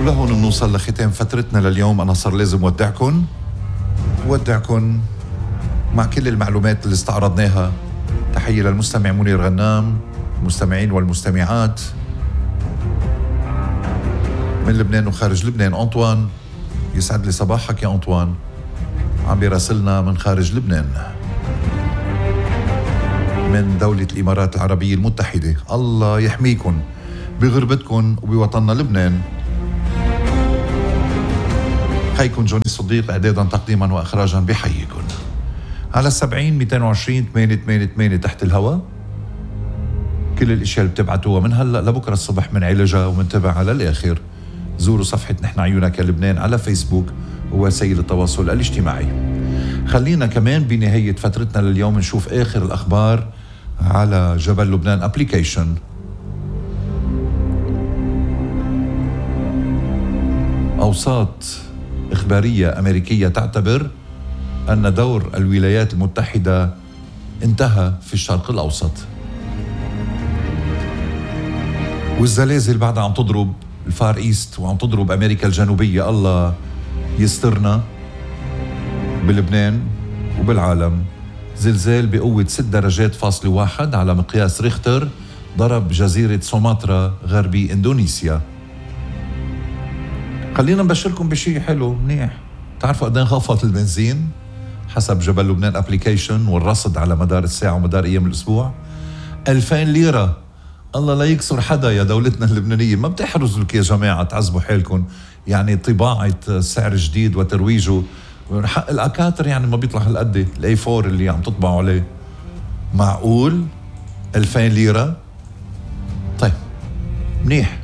ولهون بنوصل لختام فترتنا لليوم. أنا صار لازم ودعكن مع كل المعلومات اللي استعرضناها. تحية للمستمع منير غنام، المستمعين والمستمعات من لبنان وخارج لبنان. أنطوان، يسعد لي صباحك يا أنطوان، عم بيراسلنا من خارج لبنان من دولة الإمارات العربية المتحدة. الله يحميكن بغربتكن وبوطننا لبنان. خيكن جوني صديق إعدادا تقديما وإخراجا بحيكن على 70-220-888 تحت الهواء. كل الاشياء اللي بتبعتوها من هلا لبكره الصبح من علاجها ومنتبع على الاخر. زوروا صفحة نحن عيونك يا لبنان على فيسبوك ووسائل التواصل الاجتماعي. خلينا كمان بنهاية فترتنا لليوم نشوف آخر الأخبار على جبل لبنان أبليكيشن. أوساط إخبارية أمريكية تعتبر أن دور الولايات المتحدة انتهى في الشرق الأوسط، والزلازل بعدها عم تضرب الفار إيست وعم تضرب أمريكا الجنوبية. الله يسترنا بلبنان وبالعالم. زلزال بقوة 6.1 على مقياس ريختر ضرب جزيرة سومطرة غربي إندونيسيا. خلينا نبشركم بشيء حلو منيح. تعرفوا قد ايه انخفض البنزين حسب جبل لبنان أبليكيشن والرصد على مدار الساعة ومدار أيام الأسبوع؟ 2000 ليرة. الله لا يكسر حدا يا دولتنا اللبنانية. ما بتحرزوا لك يا جماعة تعذبوا حالكم، يعني طباعة سعر جديد وترويجه. حق الأكاتر يعني ما بيطلع هالقد. الاي 4 اللي عم تطبعوا عليه معقول 2000 ليرة؟ طيب منيح.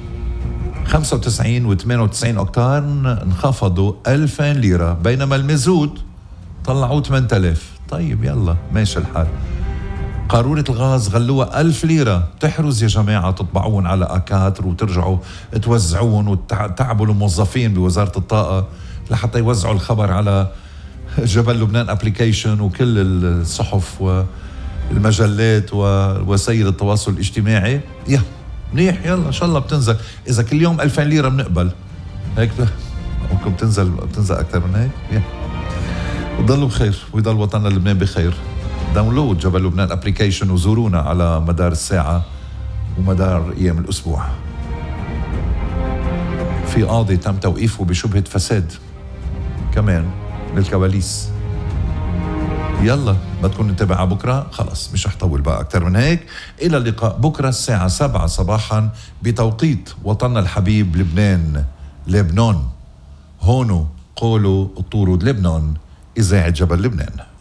95 و98 أكتان انخفضوا 2000 ليرة، بينما المازوت طلعوه 8000. طيب يلا ماشي الحال. قارورة الغاز غلوها 1000 ليرة. تحرز يا جماعة تطبعون على أكاتر وترجعوا توزعون وتعبوا الموظفين بوزارة الطاقة لحتى يوزعوا الخبر على جبل لبنان أبليكيشن وكل الصحف والمجلات ووسائل التواصل الاجتماعي. يا منيح يلا إن شاء الله بتنزل. إذا كل يوم 2000 ليرة بنقبل هيك ممكن بتنزل أكثر من هيك. وضلوا بخير ويضل وطننا لبنان بخير. داونلود جبل لبنان أبليكيشن وزورونا على مدار الساعة ومدار أيام الأسبوع. في قاضي تم توقيفه بشبهة فساد كمان بالكواليس. يلا بدكم نتابع بكرة. خلص مش رح طول بقى أكتر من هيك. إلى اللقاء بكرة الساعة 7 صباحا بتوقيت وطننا الحبيب لبنان. هونو قولوا الطرود لبنان، إذاعة جبل لبنان.